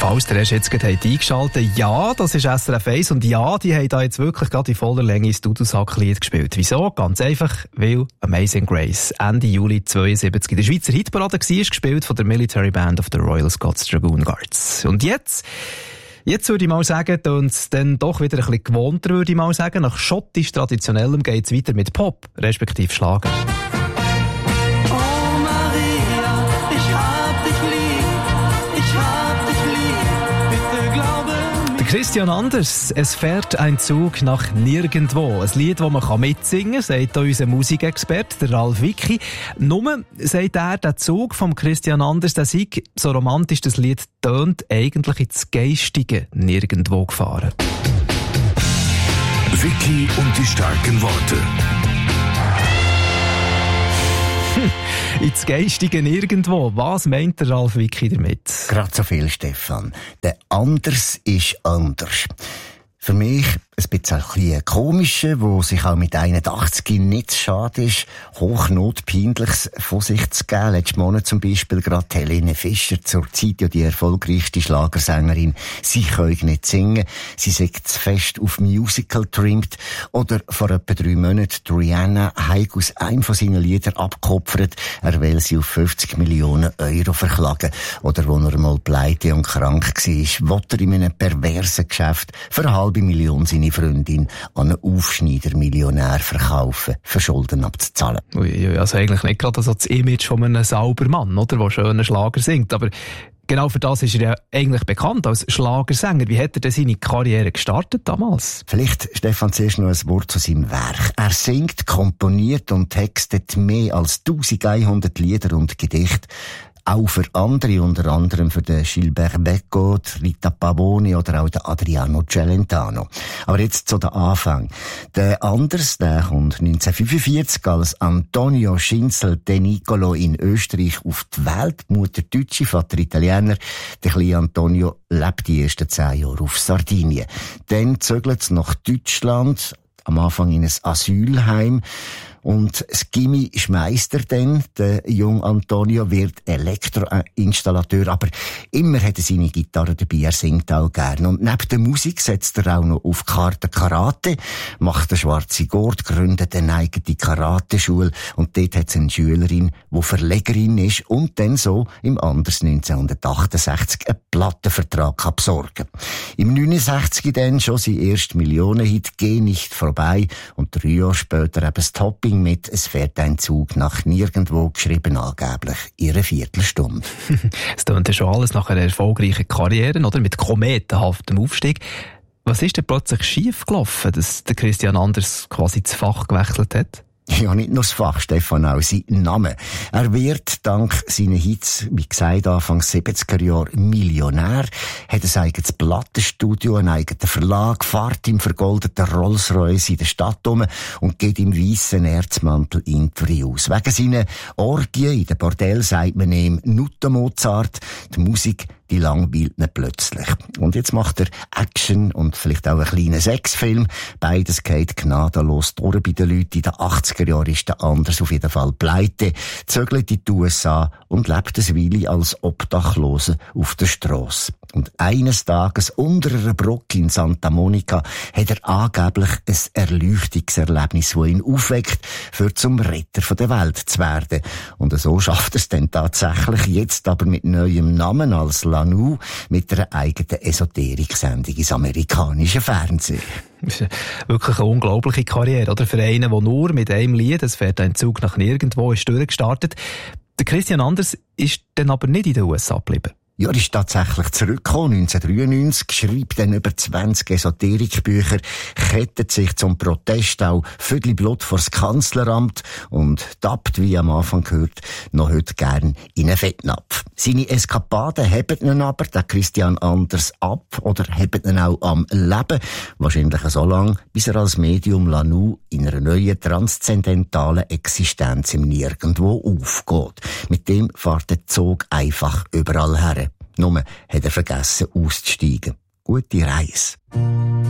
Falls ihr erst jetzt gerade eingeschaltet habt, ja, das ist SRF 1 und ja, die haben da jetzt wirklich gerade in voller Länge das Dudelsack-Lied gespielt. Wieso? Ganz einfach, weil Amazing Grace Ende Juli 72 in der Schweizer Hitparade war, gespielt von der Military Band of the Royal Scots Dragoon Guards. Und jetzt würde ich mal sagen, und es dann doch wieder ein bisschen gewohnter, würde ich mal sagen, nach schottisch Traditionellem geht es weiter mit Pop, respektive Schlager. Christian Anders, es fährt ein Zug nach nirgendwo. Ein Lied, das man mitsingen kann, sagt auch unser Musikexperte, der Ralf Wicki. Nur, sagt er, der Zug vom Christian Anders, der sei, so romantisch das Lied tönt, eigentlich ins geistige Nirgendwo gefahren. Wicki und die starken Worte. Ins geistige Nirgendwo. Was meint der Ralf Wicki damit? Gerade so viel, Stefan. Der Anders ist anders. Für mich ein bisschen ein komischer, wo sich auch mit 81 nicht zu schade ist, hochnotpeinliches von sich zu geben. Letzten Monat zum Beispiel gerade Helene Fischer, zurzeit ja die erfolgreichste Schlagersängerin. Sie kann nicht singen, sie sagt zu fest auf Musical trimmt. Oder vor etwa 3 Monaten Rihanna hat aus einem von seinen Liedern abgekopfert, er will sie auf 50 Millionen Euro verklagen. Oder wo er mal pleite und krank war, wollte er in einem perversen Geschäft für eine halbe Million seine Freundin an einen Aufschneider-Millionär verkaufen, für Schulden abzuzahlen. Ui, also eigentlich nicht gerade so das Image von einem Saubermann, oder, der schönen Schlager singt, aber genau für das ist er ja eigentlich bekannt als Schlagersänger. Wie hat er denn seine Karriere gestartet damals? Vielleicht, Stefan, zuerst noch ein Wort zu seinem Werk. Er singt, komponiert und textet mehr als 1100 Lieder und Gedichte. Auch für andere, unter anderem für den Gilbert Becco, Rita Pavone oder auch den Adriano Celentano. Aber jetzt zu den Anfang. Der Anders, der kommt 1945 als Antonio Schinzel de Nicolo in Österreich auf die Welt. Mutter Deutsche, Vater Italiener. Der kleine Antonio lebt die ersten 10 Jahre auf Sardinien. Dann zögert es nach Deutschland, am Anfang in ein Asylheim. Und das Gimmi schmeisst er dann, der junge Antonio wird Elektroinstallateur, aber immer hat er seine Gitarre dabei, er singt auch gern. Und neben der Musik setzt er auch noch auf Karte Karate, macht eine schwarze Gurt, gründet eine eigene Karateschule und dort hat es eine Schülerin, die Verlegerin ist und dann so im Anders 1968 einen Plattenvertrag besorgen. Im 69 dann schon sein erster Millionenhit «Geh nicht vorbei» und 3 Jahre später eben das Topping mit «Es fährt ein Zug nach nirgendwo», geschrieben angeblich in einer Viertelstunde. Es tönt ja schon alles nach einer erfolgreichen Karriere, oder? Mit kometenhaftem Aufstieg. Was ist denn plötzlich schief gelaufen, dass der Christian Anders quasi das Fach gewechselt hat? Ja, nicht nur das Fach, Stefan, auch sein Name. Er wird dank seinen Hits, wie gesagt, Anfang 70er Jahre Millionär, hat ein eigenes Plattenstudio, einen eigenen Verlag, fährt im vergoldeten Rolls-Royce in der Stadt um und geht im weissen Erzmantel Interviews. Wegen seiner Orgien in den Bordell sagt man ihm Nutten-Mozart, die Musik, die langweilt ihn plötzlich. Und jetzt macht er Action und vielleicht auch einen kleinen Sexfilm. Beides geht gnadenlos durch bei den Leuten. In den 80er Jahren ist der Anders auf jeden Fall pleite, zögert in die USA und lebt eine Weile als Obdachloser auf der Strasse. Und eines Tages unter einer Brücke in Santa Monica hat er angeblich ein Erleuchtungserlebnis, das ihn aufweckt, für zum Retter der Welt zu werden. Und so schafft er es dann tatsächlich, jetzt aber mit neuem Namen als Lanu, mit einer eigenen Esoterik-Sendung ins amerikanische Fernsehen. Das ist wirklich eine unglaubliche Karriere, oder? Für einen, der nur mit einem Lied, «Es fährt ein Zug nach nirgendwo», ist durchgestartet. Der Christian Anders ist dann aber nicht in den USA geblieben. Ja, er ist tatsächlich zurückgekommen, 1993, schreibt dann über 20 Esoterikbücher, kettet sich zum Protest auch Viertel Blut vors Kanzleramt und tappt, wie am Anfang gehört, noch heute gern in einen Fettnapf. Seine Eskapaden heben ihn aber, der Christian Anders, ab oder heben ihn auch am Leben. Wahrscheinlich so lange, bis er als Medium Lanu in einer neuen transzendentalen Existenz im Nirgendwo aufgeht. Mit dem fährt der Zug einfach überall her. Nur hat er vergessen auszusteigen. Gute Reise.